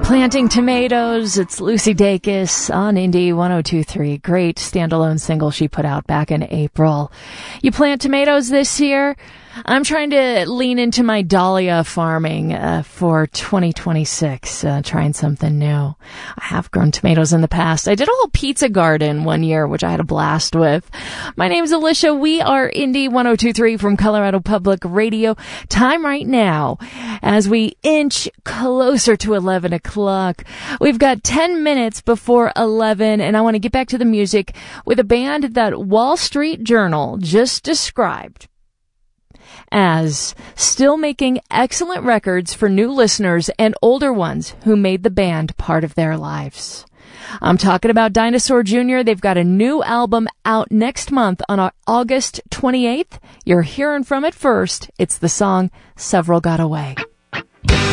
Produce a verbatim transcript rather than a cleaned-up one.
Planting Tomatoes, it's Lucy Dacus on Indie one oh two point three. Great standalone single she put out back in April. You plant tomatoes this year? I'm trying to lean into my dahlia farming uh, for twenty twenty-six, uh, trying something new. I have grown tomatoes in the past. I did a whole pizza garden one year, which I had a blast with. My name's Alicia. We are Indie one oh two point three from Colorado Public Radio. Time right now, as we inch closer to eleven o'clock. We've got ten minutes before eleven, and I want to get back to the music with a band that Wall Street Journal just described as still making excellent records for new listeners and older ones who made the band part of their lives. I'm talking about Dinosaur Junior They've got a new album out next month on August twenty-eighth. You're hearing from it first. It's the song Several Got Away.